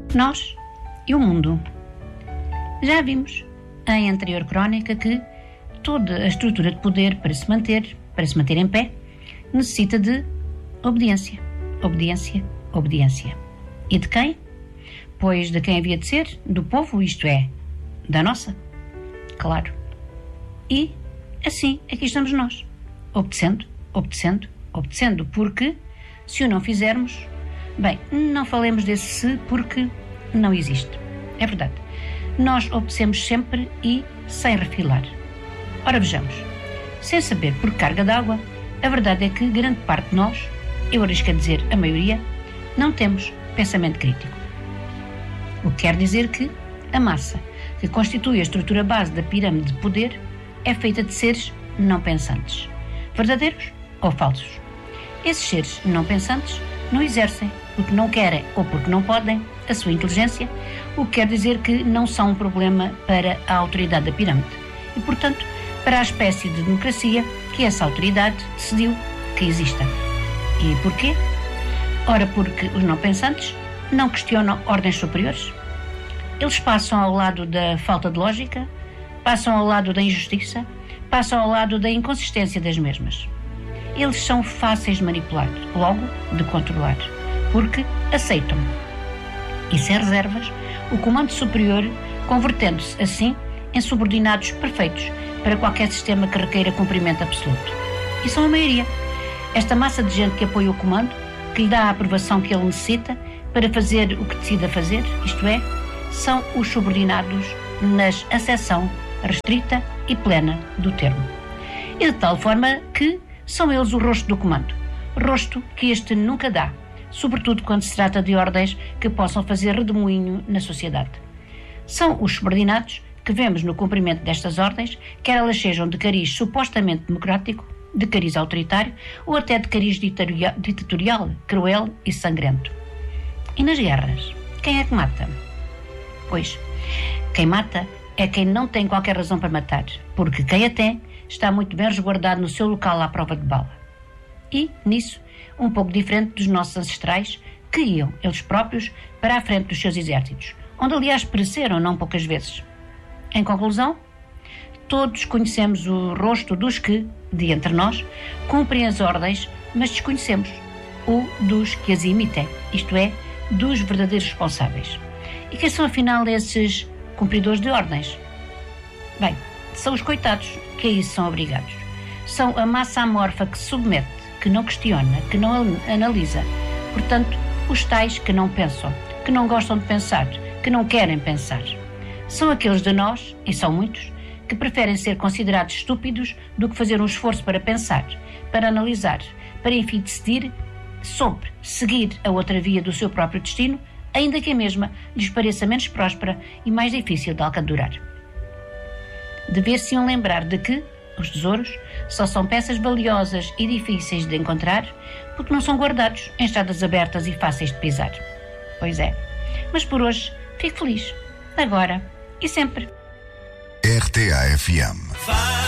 Nós e o mundo. Já vimos em anterior crónica que toda a estrutura de poder para se manter em pé, necessita de obediência, obediência, obediência. E de quem? Pois de quem havia de ser? Do povo, isto é, da nossa. Claro. E assim aqui estamos nós, obedecendo, obedecendo, obedecendo, porque se o não fizermos, bem, não falemos desse se porque não existe. É verdade. Nós obedecemos sempre e sem refilar. Ora vejamos, sem saber por carga d'água, a verdade é que grande parte de nós, eu arrisco a dizer a maioria, não temos pensamento crítico. O que quer dizer que a massa que constitui a estrutura base da pirâmide de poder é feita de seres não pensantes, verdadeiros ou falsos. Esses seres não pensantes não exercem, porque não querem ou porque não podem, a sua inteligência, o que quer dizer que não são um problema para a autoridade da pirâmide e, portanto, para a espécie de democracia que essa autoridade decidiu que exista. E porquê? Ora, porque os não pensantes não questionam ordens superiores. Eles passam ao lado da falta de lógica, passam ao lado da injustiça, passam ao lado da inconsistência das mesmas. Eles são fáceis de manipular, logo de controlar, porque aceitam, e sem reservas, o comando superior, convertendo-se assim em subordinados perfeitos para qualquer sistema que requeira cumprimento absoluto. E são a maioria. Esta massa de gente que apoia o comando, que lhe dá a aprovação que ele necessita para fazer o que decida fazer, isto é, são os subordinados nas acessão restrita e plena do termo. E de tal forma que são eles o rosto do comando, rosto que este nunca dá, sobretudo quando se trata de ordens que possam fazer redemoinho na sociedade. São os subordinados que vemos no cumprimento destas ordens, quer elas sejam de cariz supostamente democrático, de cariz autoritário ou até de cariz ditatorial, cruel e sangrento. E nas guerras, quem é que mata? Pois, quem mata é quem não tem qualquer razão para matar, porque quem a tem está muito bem resguardado no seu local à prova de bala. E, nisso, um pouco diferente dos nossos ancestrais, que iam, eles próprios, para a frente dos seus exércitos, onde aliás pereceram não poucas vezes. Em conclusão, todos conhecemos o rosto dos que, de entre nós, cumprem as ordens, mas desconhecemos o dos que as emitem, isto é, dos verdadeiros responsáveis. E quem são afinal esses cumpridores de ordens? Bem, são os coitados que a isso são obrigados. São a massa amorfa que se submete, que não questiona, que não analisa. Portanto, os tais que não pensam, que não gostam de pensar, que não querem pensar. São aqueles de nós, e são muitos, que preferem ser considerados estúpidos do que fazer um esforço para pensar, para analisar, para enfim decidir sobre seguir a outra via do seu próprio destino, ainda que a mesma lhes pareça menos próspera e mais difícil de alcançar. Dever-se-iam lembrar de que os tesouros só são peças valiosas e difíceis de encontrar porque não são guardados em estradas abertas e fáceis de pisar. Pois é, mas por hoje fico feliz, agora e sempre. RTA FM.